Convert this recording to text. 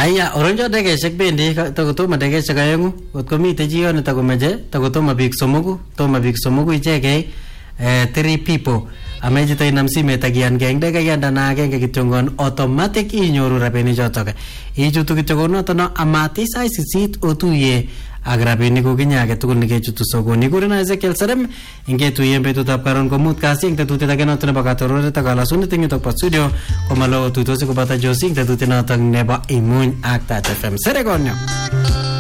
Aya, oronjo dekeshek bendi takotoma dekeshek aengu. Kotko mitei chi yon takomeche takotoma biik somoku ichekei 3 people. Ameche tainam simet akiyankei eng dekeyandana agenge kityongon automatic inyoru rabinik chotok. Ichutu kityo konotono amatisai sisit otuye ak rabinik kokinye age tugul nekechutu sokoni. Kurena Ezekiel Serem ingetuyen betutab karon komut kasi eng tetutiet age noto nebo katororet ak kalasunet eng yutok po studio komalo tuitosi kobata Josie eng tetutiet noto nebo Imuny ak Touch FM. Seregonyo.